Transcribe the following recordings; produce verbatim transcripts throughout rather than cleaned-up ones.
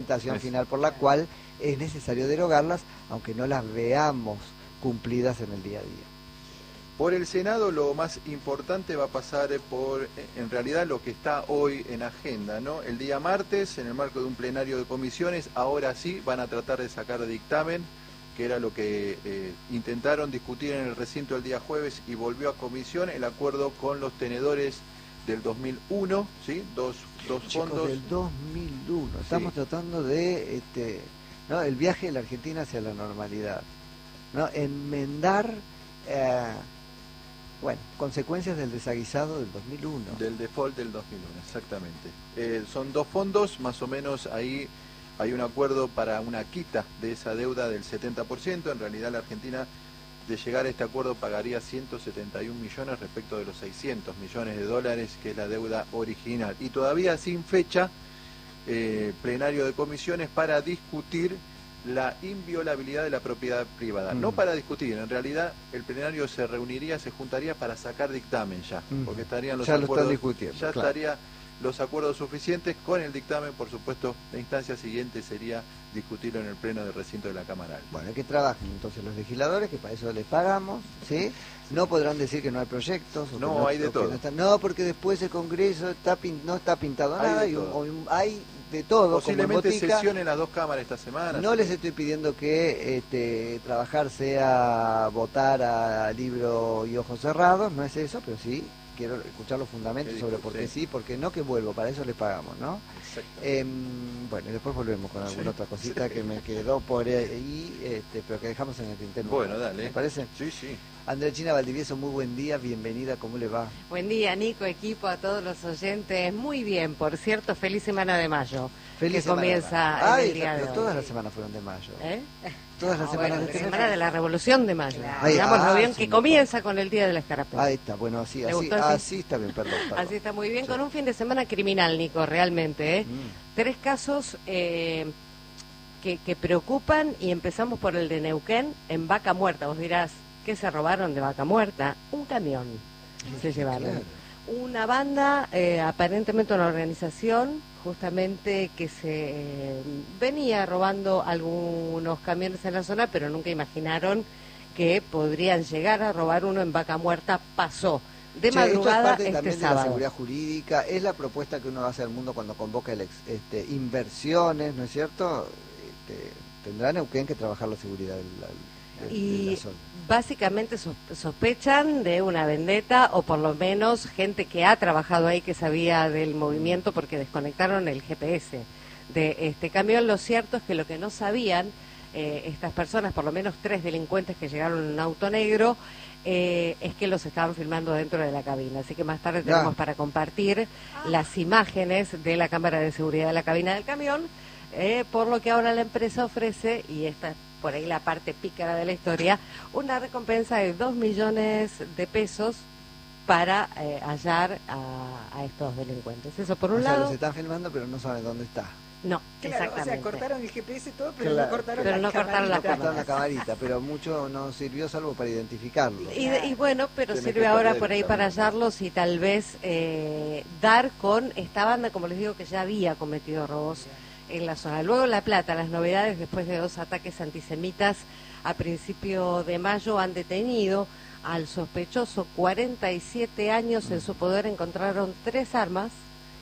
argumentación final por la cual es necesario derogarlas, aunque no las veamos cumplidas en el día a día. Por el Senado lo más importante va a pasar por, en realidad, lo que está hoy en agenda, ¿no? El día martes, en el marco de un plenario de comisiones, ahora sí van a tratar de sacar dictamen, que era lo que eh, intentaron discutir en el recinto el día jueves y volvió a comisión, el acuerdo con los tenedores del dos mil uno, ¿sí? Dos, dos Chicos, fondos. del dos mil uno, estamos sí. tratando de, este, ¿no? el viaje de la Argentina hacia la normalidad, ¿no? Enmendar... Eh, Bueno, consecuencias del desaguisado del dos mil uno. Del default del dos mil uno, exactamente. Eh, son dos fondos, más o menos ahí hay un acuerdo para una quita de esa deuda del setenta por ciento. En realidad la Argentina, de llegar a este acuerdo, pagaría ciento setenta y un millones respecto de los seiscientos millones de dólares, que es la deuda original. Y todavía sin fecha, eh, plenario de comisiones para discutir la inviolabilidad de la propiedad privada. Mm. No para discutir, en realidad el plenario se reuniría, se juntaría para sacar dictamen ya, mm. porque estarían los ya acuerdos, lo están discutiendo, ya claro. estaría los acuerdos suficientes con el dictamen. Por supuesto, la instancia siguiente sería discutirlo en el pleno del recinto de la Cámara Alta. Bueno, que trabajen entonces los legisladores, que para eso les pagamos, ¿sí? No podrán decir que no hay proyectos. O no, no, hay de todo. No, está, no, porque después el Congreso está pin, no está pintado hay nada, y un, un, hay de todo. Posiblemente sesión en las dos cámaras esta semana. No les que... estoy pidiendo que este, trabajar sea votar a libro y ojos cerrados, no es eso, pero sí quiero escuchar los fundamentos sobre por qué sí, por qué no, que vuelvo, para eso les pagamos, ¿no? Eh, bueno, y después volvemos con alguna sí, otra cosita sí. que me quedó por ahí, este, pero que dejamos en el tintero. Bueno, dale. ¿Me parece? Sí, sí. Andreina Valdivieso, muy buen día, bienvenida, ¿cómo le va? Buen día, Nico, equipo, a todos los oyentes. Muy bien, por cierto, feliz semana de mayo. Feliz que comienza Ay, el día de hoy. Todas las semanas fueron de mayo. ¿Eh? Todas no, las semanas bueno, de la semana de la Revolución de Mayo. Claro. Digámoslo ah, bien, sí, que comienza con el Día de la Escarapela. Ahí está, bueno, así, así, así está bien, perdón, perdón. Así está muy bien, sí. Con un fin de semana criminal, Nico, realmente. ¿eh? Mm. Tres casos eh, que, que preocupan, y empezamos por el de Neuquén, en Vaca Muerta. Vos dirás, ¿qué se robaron de Vaca Muerta? Un camión sí, se llevaron. Claro. Una banda, eh, aparentemente una organización, justamente que se eh, venía robando algunos camiones en la zona, pero nunca imaginaron que podrían llegar a robar uno en Vaca Muerta. Pasó de che, madrugada esto es parte este también sábado. De la seguridad jurídica, es la propuesta que uno hace al mundo cuando convoca el ex, este, inversiones, ¿no es cierto? Este, tendrá Neuquén que trabajar la seguridad del, del, y de la zona. Básicamente sospechan de una vendetta, o por lo menos gente que ha trabajado ahí que sabía del movimiento, porque desconectaron el G P S de este camión. Lo cierto es que lo que no sabían eh, estas personas, por lo menos tres delincuentes que llegaron en un auto negro, eh, es que los estaban filmando dentro de la cabina. Así que más tarde tenemos ah. para compartir las imágenes de la cámara de seguridad de la cabina del camión, eh, por lo que ahora la empresa ofrece, y esta por ahí la parte pícara de la historia, una recompensa de dos millones de pesos para eh, hallar a, a estos delincuentes. Eso por un o sea, lado. Los están filmando, pero no saben dónde está. No, claro, exactamente. O sea, cortaron el G P S todo, pero claro, no cortaron pero la no cortaron la cámara. Cortaron la camarita, pero mucho no sirvió salvo para identificarlo. Y, y bueno, pero Tenés sirve ahora por ahí para hallarlos y tal vez eh, dar con esta banda, como les digo, que ya había cometido robos en la zona. Luego La Plata, las novedades después de dos ataques antisemitas a principio de mayo, han detenido al sospechoso, cuarenta y siete años, en su poder encontraron tres armas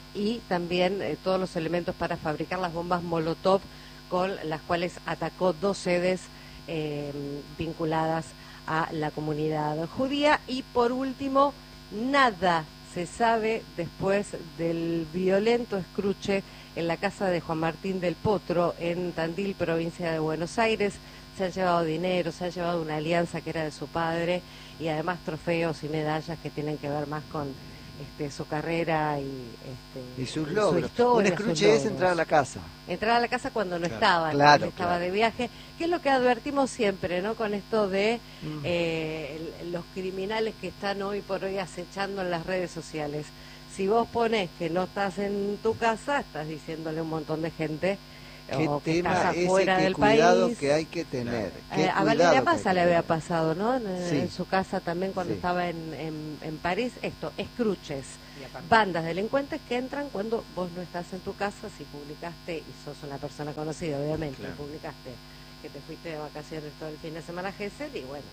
y también eh, todos los elementos para fabricar las bombas Molotov con las cuales atacó dos sedes eh, vinculadas a la comunidad judía. Y por último, nada se sabe después del violento escruche en la casa de Juan Martín del Potro en Tandil, provincia de Buenos Aires. Se han llevado dinero, se han llevado una alianza que era de su padre y además trofeos y medallas que tienen que ver más con este, su carrera y, este, y sus logros. Su historia, un escruche es entrar a la casa. Entrar a la casa cuando no claro, estaba, claro, cuando estaba claro. de viaje, que es lo que advertimos siempre, ¿no? Con esto de mm. eh, el, los criminales que están hoy por hoy acechando en las redes sociales. Si vos pones que no estás en tu casa, estás diciéndole a un montón de gente Qué o que tema estás ese, afuera qué del cuidado país. que hay que tener. Qué Eh, a cuidado Valeria que Massa hay le que había tener. pasado, ¿no? En, Sí. en su casa también cuando Sí. estaba en, en, en París, esto, escruches, Y aparte- bandas delincuentes que entran cuando vos no estás en tu casa, si publicaste, y sos una persona conocida, obviamente, Claro. y publicaste que te fuiste de vacaciones todo el fin de semana a Gesell, y bueno,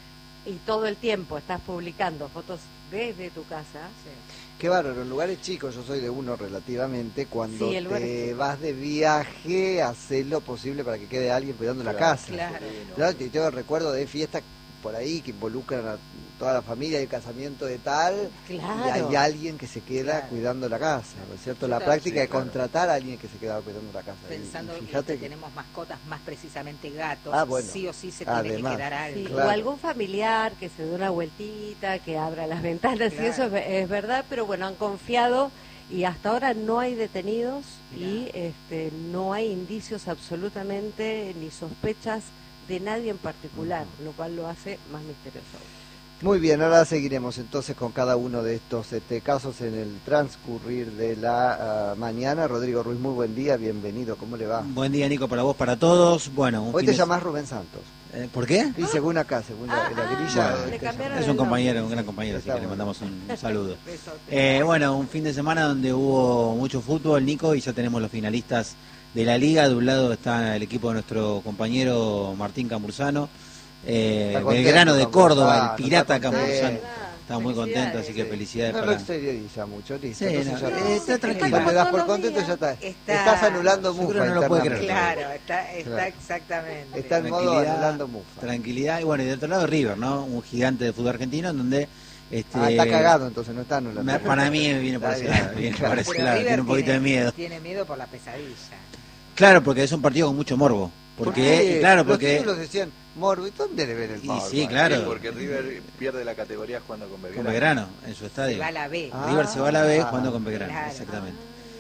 y todo el tiempo estás publicando fotos desde tu casa. Qué bárbaro, en lugares chicos, yo soy de uno relativamente, cuando Sí, el lugar es te chico. vas de viaje, haces lo posible para que quede alguien cuidando la Claro, casa. Claro. Claro, y tengo recuerdo de fiestas por ahí que involucran a toda la familia, el casamiento de tal, Claro. y hay alguien que se queda Claro. cuidando la casa, ¿no es cierto? Yo La estaba- práctica sí, de claro. contratar a alguien que se queda cuidando la casa. Y- Pensando y que, fíjate que tenemos mascotas, más precisamente gatos, Ah, bueno. sí o sí se tiene Además. que quedar algo. Sí, Claro. o algún familiar que se dé una vueltita, que abra las ventanas, y Claro. eso es, ve- es verdad, pero bueno, han confiado y hasta ahora no hay detenidos y este, no hay indicios absolutamente ni sospechas de nadie en particular, lo cual lo hace más misterioso. Muy bien, ahora seguiremos entonces con cada uno de estos este, casos en el transcurrir de la ah, mañana. Rodrigo Ruiz, muy buen día, bienvenido, ¿cómo le va? Buen día, Nico, para vos, para todos. Bueno, un Hoy fin te de- llamás Rubén Santos. Eh, ¿Por qué? Y según acá, según la, Ah, la ah, grilla. le te cambiaron llamás. Es un compañero, un Sí, gran compañero, así está que le bueno. mandamos un, un saludo. Beso. Eh, bueno, un fin de semana donde hubo mucho fútbol, Nico, y ya tenemos los finalistas de la liga. De un lado está el equipo de nuestro compañero Martín Camurzano, eh, Está contento, Belgrano de Córdoba, Camurzano, el pirata está contento. Camurzano. Estamos muy contentos, así que Sí. felicidades No lo para... exterioriza mucho, listo. Sí, entonces no, ya eh, está. está tranquilo. Cuando te das por Todos los contento días. ya está. Está- Estás anulando Yo creo mufa que no lo puede internamente. creer. Claro, está, está Claro. exactamente. Está en modo Tranquilidad, anulando mufa. Tranquilidad, y bueno, y del otro lado River, ¿no? Un gigante de fútbol argentino en donde... Este, Ah, está cagado, entonces no está anulando. me- para mí viene por Está ese bien. lado, viene Claro. por ese Pero lado, River tiene un poquito de tiene- miedo. Tiene miedo por la pesadilla. Claro, porque es un partido con mucho morbo. Porque, ¿Por qué? claro, Los porque... títulos decían, Morbo, ¿y dónde le ven el Y morbo? sí, claro. Sí, porque River pierde la categoría jugando con Con Belgrano. Belgrano, en su Se estadio. va a la B. Ah. River se va a la B Ah, jugando con Belgrano, claro. exactamente.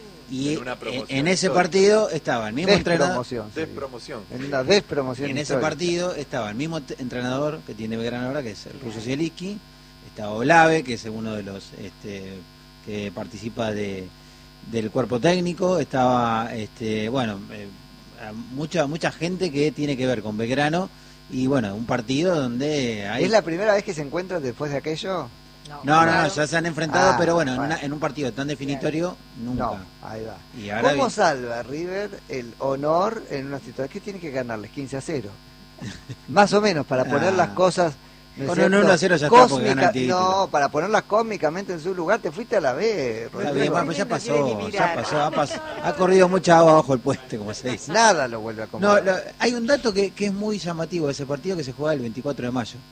Y En una en, promoción en ese histórica. partido estaba el mismo entrenador. Despromoción. sí. Despromoción. En una despromoción En ese histórica. partido estaba el mismo t- entrenador que tiene Belgrano ahora, que es el ruso Zielinski. Estaba Olave, que es uno de los este, que participa de, del cuerpo técnico. Estaba, este, bueno, eh, mucha mucha gente que tiene que ver con Belgrano. Y bueno, un partido donde hay... ¿Es la primera vez que se encuentran después de aquello? No, no, no, ya se han enfrentado, Ah, pero bueno, en, bueno. una- en un partido tan definitorio, nunca. No, ahí va. Y ahora ¿Cómo vi- salva River el honor en una situación que tiene que ganarles quince a cero? Más o menos, para poner Ah. las cosas... ¿no es Con cierto? un uno a cero ya está porque Cósmica- gana el título. No, para ponerlas cósmicamente en su lugar, te fuiste a la B, Está Rodrigo. bien, bueno, pues ya No quiere ni pasó, ya mirar. pasó, ha, pas- ha corrido mucha agua bajo el puente, como se dice. Nada lo vuelve a No, acomodar. lo- hay un dato que, que es muy llamativo de ese partido que se juega el veinticuatro de mayo.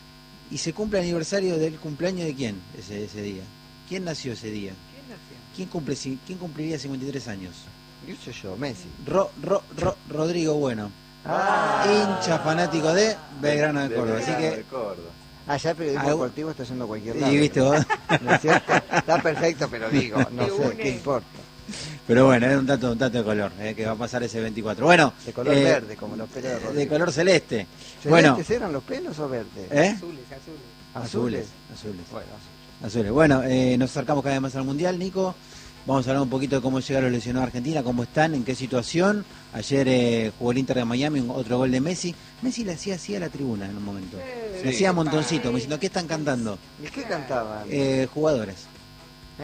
Y se cumple el aniversario del cumpleaños de quién ese, ese día. ¿Quién nació ese día? ¿Quién nació? ¿Quién, cumple, ci- quién cumpliría cincuenta y tres años? ¿Qué sé yo? Messi. Ro, Ro- Ro- Rodrigo Bueno, Ah, hincha fanático de Belgrano de Córdoba. Así Belgrano que, de Córdoba. allá el periodismo Ah, deportivo está yendo a cualquier lado. y viste vos. ¿No es cierto? Está perfecto, pero digo, no Te sé, une. ¿qué importa? Pero bueno, es un dato, un dato de color, eh, que va a pasar ese veinticuatro. Bueno, De color eh, verde, como los pelos de Rodrigo. de color celeste. ¿Celestes Bueno, eran los pelos o verdes? ¿eh? Azules, azules. Azules, azules. Bueno, azules. Azules. Bueno, eh, nos acercamos cada vez más al Mundial, Nico. Vamos a hablar un poquito de cómo llegaron los lesionados a Argentina, cómo están, en qué situación. Ayer eh, jugó el Inter de Miami, un- otro gol de Messi. Messi le hacía así a la tribuna en un momento. Sí. Le hacía montoncito, como diciendo, ¿qué están cantando? ¿Y qué cantaban? Eh, jugadores. ¿Eh?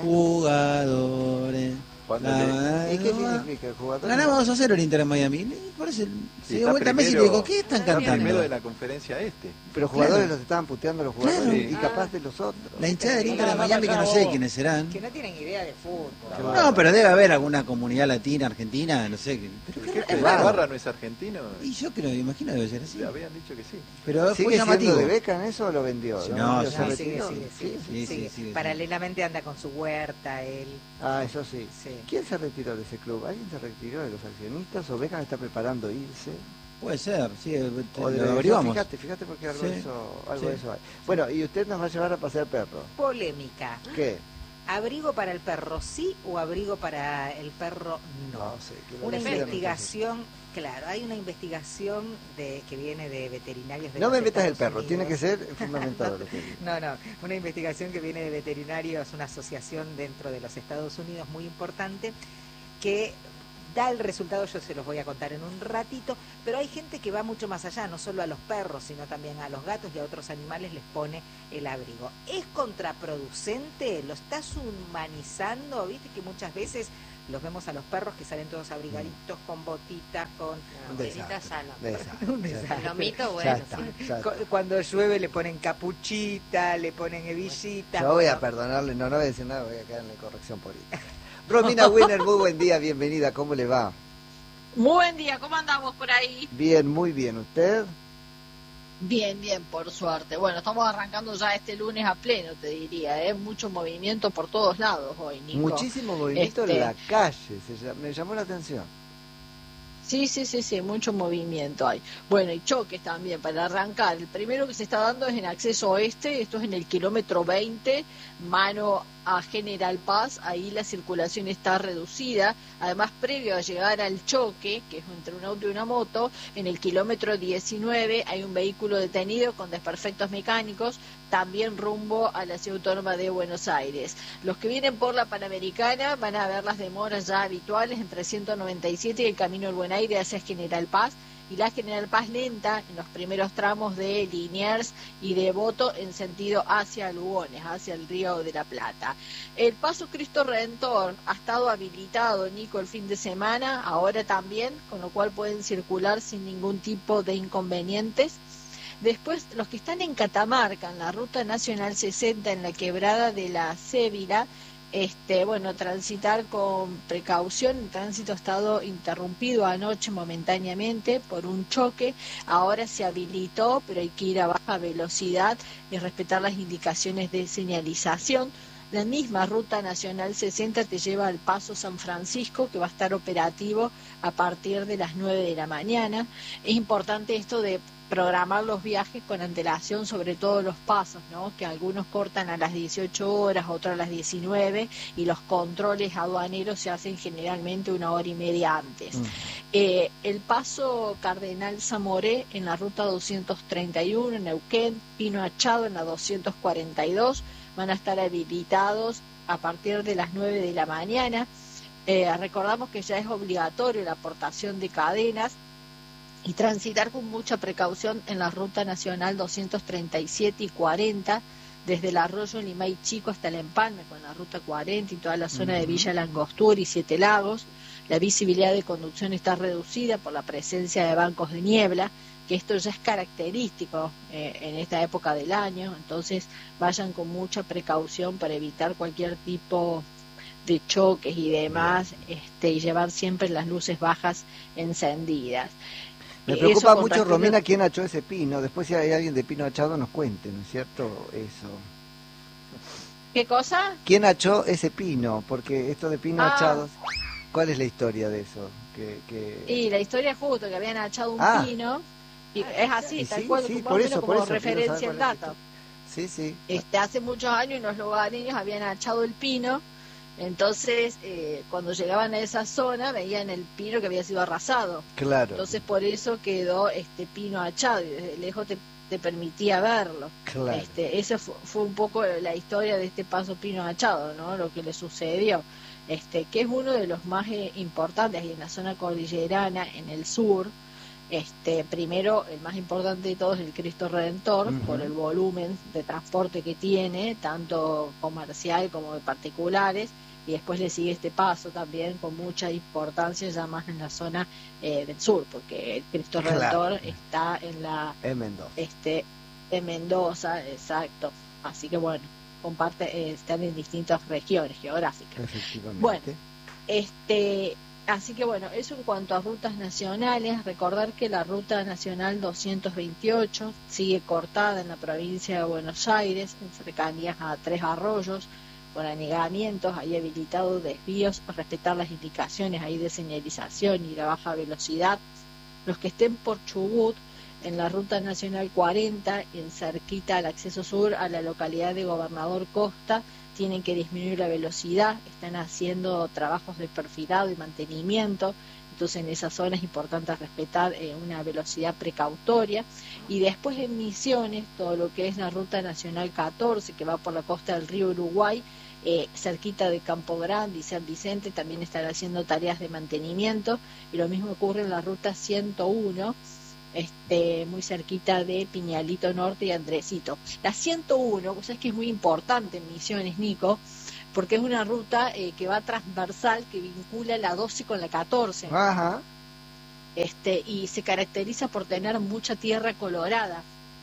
Jugadores. Cuando La- ¿Y qué significa el jugador? Ganaba dos a cero el Inter de Miami. Y por eso se Sí, dio está vuelta a Messi y le primero- dijo, ¿qué están está cantando? primero de la conferencia este. Pero jugadores Claro. los estaban puteando a los jugadores Claro. y capaz de los otros. La hinchada del Inter de Miami, que no sé quiénes serán. Que no tienen idea de fútbol. No, pero debe haber alguna comunidad latina, argentina, no sé. que- Pero El qué jefe de raro. Barra no es argentino. Y yo creo, imagino debe ser así. Le habían dicho que sí. Pero fue ¿Sigue llamativo. siendo de Beckham eso o lo vendió? Sí, ¿Lo no, vendió? sí. ¿Se No, sigue, retiró? sigue, sigue, Sí, sigue. sí, sigue. Paralelamente anda con su huerta, él. Ah, eso sí. Sí. ¿Quién se retiró de ese club? ¿Alguien se retiró de los accionistas o Beckham está preparando irse? Puede ser, sí, eh, te- O de lo eso, averiguamos. fíjate, fíjate porque algo, Sí, de eso, algo sí. de eso hay. Bueno, y usted nos va a llevar a pasear perro. Polémica. ¿Qué? ¿Abrigo para el perro sí o abrigo para el perro no? No sé, que lo Una decidan investigación, claro, hay una investigación de que viene de veterinarios de No los me metas el Estados perro, tiene que Unidos. ser fundamentado lo que digo. No, no, una investigación que viene de veterinarios, una asociación dentro de los Estados Unidos muy importante, que da el resultado, yo se los voy a contar en un ratito, pero hay gente que va mucho más allá, no solo a los perros, sino también a los gatos y a otros animales les pone el abrigo. ¿Es contraproducente? ¿Lo estás humanizando? Viste que muchas veces los vemos a los perros que salen todos abrigaditos, con botitas, con... Un desastre, sano. desastre. Un desastre. Lomito, Ya bueno, está, sí. ya está. Cu- Cuando llueve le ponen capuchita, le ponen hebillita. Yo voy a bueno. perdonarle, no, no voy a decir nada, voy a quedar en la corrección política. Romina Winner, muy buen día, bienvenida, ¿cómo le va? Muy buen día, ¿cómo andamos por ahí? Bien, muy bien, ¿usted? Bien, bien, por suerte. Bueno, estamos arrancando ya este lunes a pleno, te diría, ¿eh? Mucho movimiento por todos lados hoy, Nico. Muchísimo movimiento Este- en la calle, se llama- me llamó la atención. Sí, sí, sí, sí, mucho movimiento hay. Bueno, y choques también para arrancar. El primero que se está dando es en acceso oeste, esto es en el kilómetro veinte, mano a General Paz, ahí la circulación está reducida. Además, previo a llegar al choque, que es entre un auto y una moto, en el kilómetro diecinueve hay un vehículo detenido con desperfectos mecánicos, también rumbo a la Ciudad Autónoma de Buenos Aires. Los que vienen por la Panamericana van a ver las demoras ya habituales entre ciento noventa y siete y el Camino del Buen Aire hacia General Paz, y la General Paz lenta en los primeros tramos de Liniers y de Devoto en sentido hacia Lugones, hacia el Río de la Plata. El paso Cristo Redentor ha estado habilitado, Nico, el fin de semana, ahora también, con lo cual pueden circular sin ningún tipo de inconvenientes. Después, los que están en Catamarca, en la Ruta Nacional sesenta, en la quebrada de la Cévila, este, bueno, transitar con precaución. El tránsito ha estado interrumpido anoche momentáneamente por un choque, ahora se habilitó, pero hay que ir a baja velocidad y respetar las indicaciones de señalización. La misma Ruta Nacional sesenta te lleva al Paso San Francisco, que va a estar operativo a partir de las nueve de la mañana. Es importante esto de programar los viajes con antelación, sobre todo los pasos, ¿no? Que algunos cortan a las dieciocho horas, otros a las diecinueve, y los controles aduaneros se hacen generalmente una hora y media antes. Mm. Eh, el paso Cardenal Zamoré en la ruta doscientos treinta y uno, en Neuquén, Pino Achado en la doscientos cuarenta y dos, van a estar habilitados a partir de las nueve de la mañana. Eh, recordamos que ya es obligatorio la aportación de cadenas y transitar con mucha precaución en la ruta nacional doscientos treinta y siete y cuarenta, desde el arroyo Limay Chico hasta el Empalme, con la ruta cuarenta y toda la zona uh-huh. de Villa Langostura y Siete Lagos. La visibilidad de conducción está reducida por la presencia de bancos de niebla, que esto ya es característico eh, en esta época del año, entonces vayan con mucha precaución para evitar cualquier tipo de choques y demás, este, y llevar siempre las luces bajas encendidas. Me preocupa mucho, Romina, quién achó ese pino. Después, si hay alguien de pino achado, nos cuente, ¿no es cierto? Eso. ¿Qué cosa? ¿Quién achó ese pino? Porque esto de pino ah. achados, ¿cuál es la historia de eso? Que, que... Y la historia es justo que habían achado un ah. pino, y es así, y tal sí, cual, sí, como, por eso, como por eso, referencia el dato. Sí, sí. Este, hace muchos años los lugareños habían achado el pino. Entonces, eh, cuando llegaban a esa zona, veían el pino que había sido arrasado. Claro. Entonces, por eso quedó este pino achado, y desde lejos te, te permitía verlo. Claro. Este, esa fue, fue un poco la historia de este paso pino achado, ¿no? Lo que le sucedió. Este, que es uno de los más eh, importantes ahí en la zona cordillerana, en el sur. Este, primero, el más importante de todos es el Cristo Redentor, uh-huh. por el volumen de transporte que tiene, tanto comercial como de particulares, y después le sigue este paso también con mucha importancia ya más en la zona eh, del sur, porque el Cristo Redentor claro. está en la en Mendoza. Este, en Mendoza, exacto. Así que bueno, comparte, eh, están en distintas regiones geográficas. Efectivamente. Bueno, este Así que bueno, eso en cuanto a rutas nacionales. Recordar que la ruta nacional doscientos veintiocho sigue cortada en la provincia de Buenos Aires, en cercanías a Tres Arroyos, con anegamientos, hay habilitados desvíos, respetar las indicaciones ahí de señalización y la baja velocidad. Los que estén por Chubut, en la ruta nacional cuarenta, en cerquita al acceso sur a la localidad de Gobernador Costa, tienen que disminuir la velocidad, están haciendo trabajos de perfilado y mantenimiento, entonces en esa zona es importante respetar eh, una velocidad precautoria. Y después en Misiones, todo lo que es la ruta nacional catorce, que va por la costa del río Uruguay, eh, cerquita de Campo Grande y San Vicente también están haciendo tareas de mantenimiento, y lo mismo ocurre en la ruta ciento uno, este, muy cerquita de Piñalito Norte y Andresito. La ciento uno, pues es que es muy importante en Misiones, Nico, porque es una ruta eh, que va transversal, que vincula la doce con la catorce. Ajá. Este, y se caracteriza por tener mucha tierra colorada.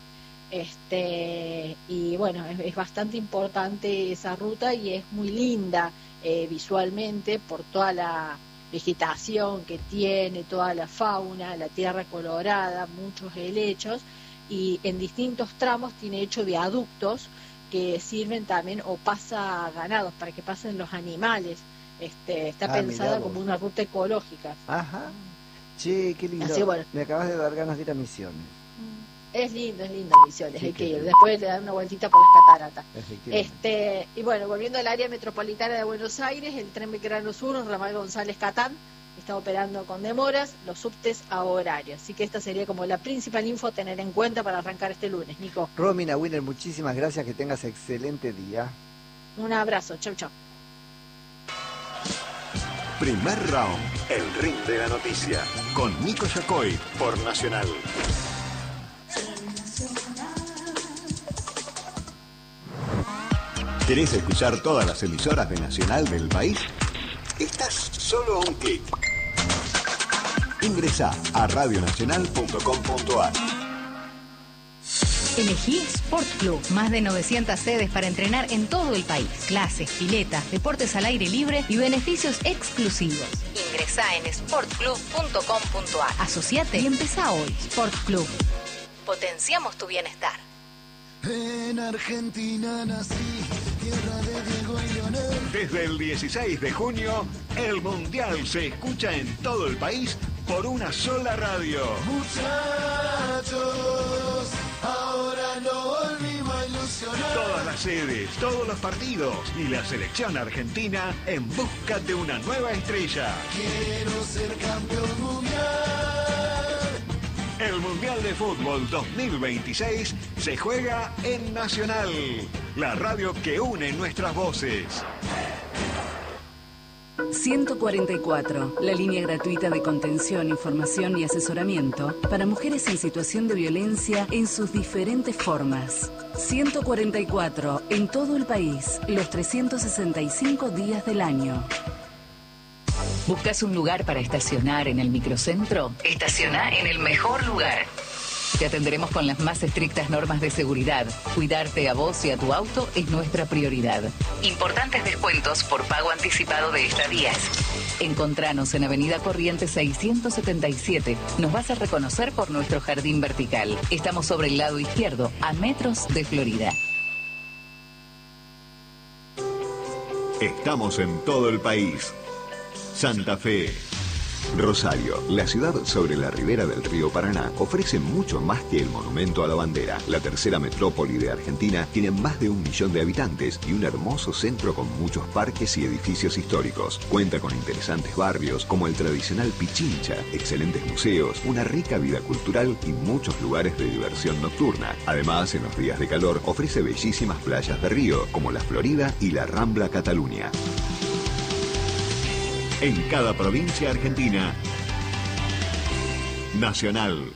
Este, y bueno, es, es bastante importante esa ruta y es muy linda eh, visualmente por toda la vegetación que tiene, toda la fauna, la tierra colorada, muchos helechos, y en distintos tramos tiene hecho viaductos que sirven también, o pasa ganados, para que pasen los animales. Este, está Ah, pensada mirá vos. como una ruta ecológica. Ajá. Che, qué lindo. Así, bueno. Me acabas de dar ganas de ir a Misiones. Es lindo, es lindo Misiones, Sí, hay qué que ir. lindo. Después le dan una vueltita por las cataratas. Efectivamente. Este, y bueno, volviendo al área metropolitana de Buenos Aires, el tren Belgrano Sur, Ramal González Catán, está operando con demoras, los subtes a horario. Así que esta sería como la principal info a tener en cuenta para arrancar este lunes. Nico, Romina Winner, muchísimas gracias, que tengas excelente día. un abrazo, chau chau. Primer round, el ring de la noticia, con Nico Yacoy por Nacional. ¿Querés escuchar todas las emisoras de Nacional del país? Estás solo a un clic. Ingresá a radionacional punto com punto a r. Elegí Sport Club, más de novecientas sedes para entrenar en todo el país. Clases, piletas, deportes al aire libre y beneficios exclusivos. Ingresá en sport club punto com punto a r. Asociate y empezá hoy. Sport Club. Potenciamos tu bienestar. En Argentina nací, tierra de Diego y Leonel. Desde el dieciséis de junio, el Mundial se escucha en todo el país por una sola radio. Muchachos, ahora no volvimos a ilusionar. Todas las sedes, todos los partidos y la selección argentina en busca de una nueva estrella. Quiero ser campeón mundial. El Mundial de Fútbol dos mil veintiséis se juega en Nacional, la radio que une nuestras voces. ciento cuarenta y cuatro, la línea gratuita de contención, información y asesoramiento para mujeres en situación de violencia en sus diferentes formas. ciento cuarenta y cuatro, en todo el país, los trescientos sesenta y cinco días del año. ¿Buscas un lugar para estacionar en el microcentro? Estaciona en el mejor lugar. Te atenderemos con las más estrictas normas de seguridad. Cuidarte a vos y a tu auto es nuestra prioridad. Importantes descuentos por pago anticipado de estadías. Encontranos en Avenida Corrientes seiscientos setenta y siete. Nos vas a reconocer por nuestro jardín vertical. Estamos sobre el lado izquierdo, a metros de Florida. Estamos en todo el país. Santa Fe. Rosario, la ciudad sobre la ribera del río Paraná, ofrece mucho más que el monumento a la bandera. La tercera metrópoli de Argentina tiene más de un millón de habitantes y un hermoso centro con muchos parques y edificios históricos. Cuenta con interesantes barrios como el tradicional Pichincha, excelentes museos, una rica vida cultural y muchos lugares de diversión nocturna. Además, en los días de calor ofrece bellísimas playas de río como la Florida y la Rambla Cataluña. En cada provincia argentina, Nacional.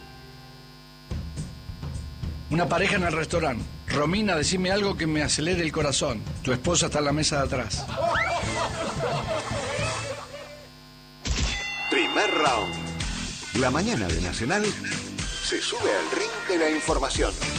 Una pareja en el restaurante. Romina, decime algo que me acelere el corazón. Tu esposa está en la mesa de atrás. Primer round. La mañana de Nacional se sube al ring de la información.